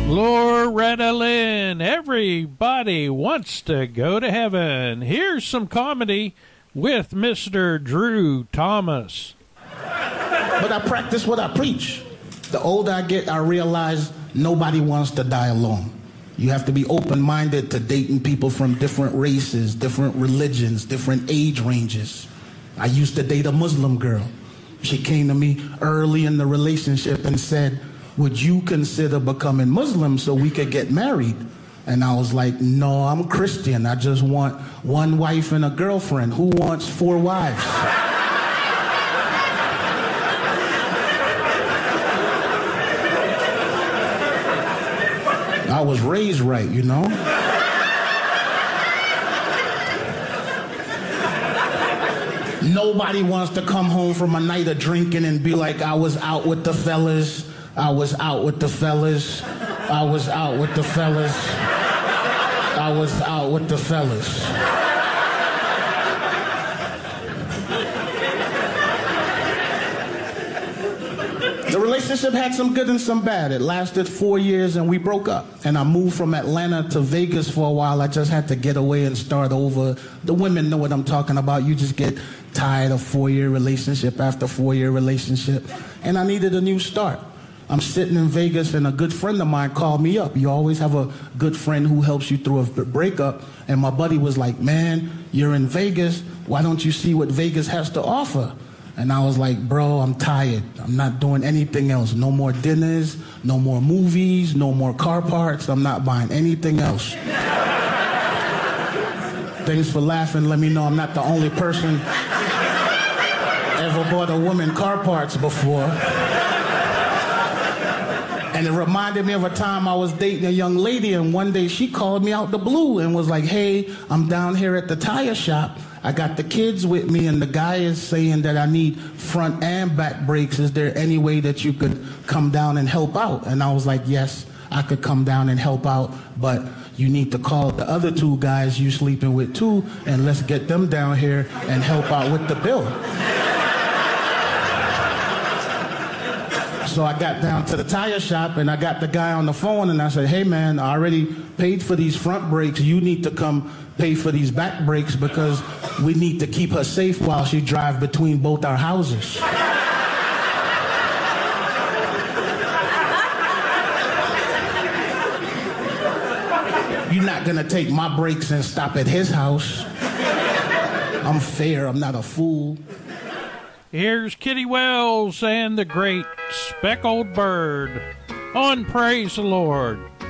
Loretta Lynn, everybody wants to go to heaven. Here's some comedy with Mr. Drew Thomas. But I practice what I preach. The older I get, I realize nobody wants to die alone. You have to be open-minded to dating people from different races, different religions, different age ranges. I used to date a Muslim girl. She came to me early in the relationship and said, would you consider becoming Muslim so we could get married? And I was like, no, I'm Christian. I just want one wife and a girlfriend. Who wants 4 wives? I was raised right, you know? Nobody wants to come home from a night of drinking and be like, I was out with the fellas. I was out with the fellas. I was out with the fellas. I was out with the fellas. The relationship had some good and some bad. It lasted 4 years and we broke up. And I moved from Atlanta to Vegas for a while. I just had to get away and start over. The women know what I'm talking about. You just get tired of 4-year relationship after 4-year relationship. And I needed a new start. I'm sitting in Vegas and a good friend of mine called me up. You always have a good friend who helps you through a breakup. And my buddy was like, man, you're in Vegas. Why don't you see what Vegas has to offer? And I was like, bro, I'm tired. I'm not doing anything else. No more dinners, no more movies, no more car parts. I'm not buying anything else. Thanks for laughing. Let me know I'm not the only person ever bought a woman car parts before. And it reminded me of a time I was dating a young lady, and one day she called me out the blue and was like, hey, I'm down here at the tire shop. I got the kids with me, and the guy is saying that I need front and back brakes. Is there any way that you could come down and help out? And I was like, yes, I could come down and help out, but you need to call the other 2 guys you sleeping with too, and let's get them down here and help out with the bill. So I got down to the tire shop and I got the guy on the phone and I said, hey man, I already paid for these front brakes. You need to come pay for these back brakes because we need to keep her safe while she drives between both our houses. You're not gonna take my brakes and stop at his house. I'm fair, I'm not a fool. Here's Kitty Wells and the great Speckled Bird on Praise the Lord.